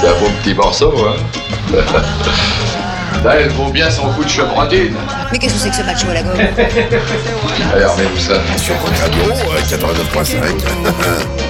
C'est un beau petit morceau, hein. Là, elle vaut bien son coup de chevrotine. Mais qu'est-ce que c'est que ce macho à la gomme? Allez, remets-nous ça. Sur Rock Radio 89.5.